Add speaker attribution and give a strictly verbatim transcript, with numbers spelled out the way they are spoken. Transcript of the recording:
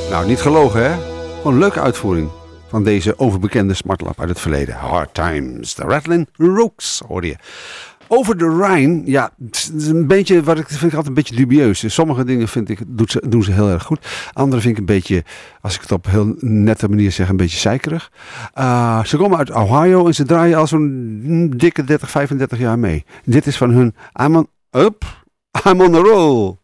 Speaker 1: Nou, niet gelogen, hè? Gewoon een leuke uitvoering van deze overbekende smartlap uit het verleden. Hard Times, de Rattling Rooks, hoorde je. Over de Rijn, ja, het is een beetje, wat ik vind ik altijd een beetje dubieus. Sommige dingen vind ik, doen ze, doen ze heel erg goed. Andere vind ik een beetje, als ik het op een heel nette manier zeg, een beetje zeikerig. Uh, ze komen uit Ohio en ze draaien al zo'n dikke dertig, vijfendertig jaar mee. Dit is van hun I'm on, up, I'm on the roll.